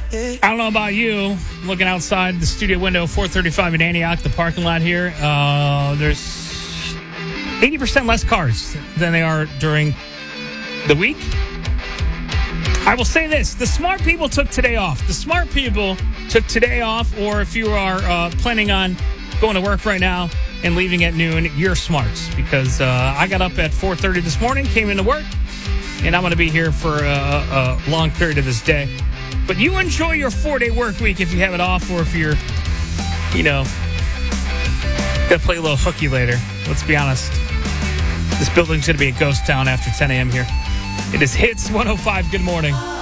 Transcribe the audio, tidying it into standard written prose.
I don't know about you. Looking outside the studio window, 435 in Antioch, the parking lot here. There's 80% less cars than they are during the week. I will say this. The smart people took today off. The smart people took today off, or if you are planning on going to work right now and leaving at noon, you're smart. Because I got up at 4:30 this morning, came into work, and I'm going to be here for a long period of this day. But you enjoy your 4-day work week if you have it off, or if you're, going to play a little hooky later. Let's be honest. This building's going to be a ghost town after 10 a.m. here. It is Hits 105. Good morning.